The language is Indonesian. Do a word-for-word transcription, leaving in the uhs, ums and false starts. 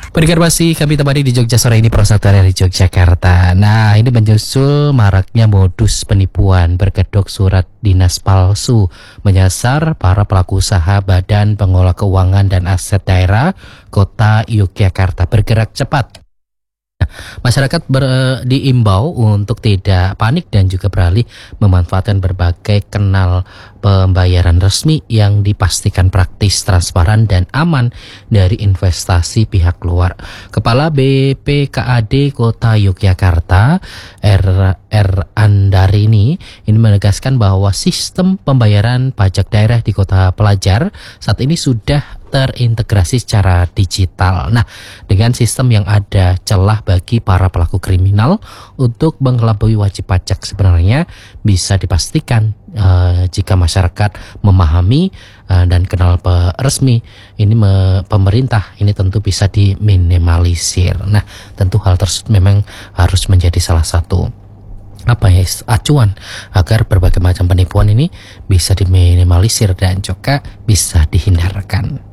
Pendengar masih kami temani di Jogja sore ini, Prosata dari Yogyakarta. Nah, ini menyusul maraknya modus penipuan berkedok surat dinas palsu menyasar para pelaku usaha Badan Pengelola Keuangan dan Aset Daerah Kota Yogyakarta. Bergerak cepat. Masyarakat ber, diimbau untuk tidak panik dan juga beralih memanfaatkan berbagai kanal pembayaran resmi yang dipastikan praktis, transparan, dan aman dari investasi pihak luar. Kepala B P K A D Kota Yogyakarta, R. R. Andarini, ini menegaskan bahwa sistem pembayaran pajak daerah di Kota Pelajar saat ini sudah terintegrasi secara digital. Nah, dengan sistem yang ada celah bagi para pelaku kriminal untuk mengelabui wajib pajak sebenarnya bisa dipastikan uh, jika masyarakat memahami uh, dan kenal pe- resmi ini me- pemerintah ini tentu bisa diminimalisir. Nah, tentu hal tersebut memang harus menjadi salah satu apa ya acuan agar berbagai macam penipuan ini bisa diminimalisir dan juga bisa dihindarkan.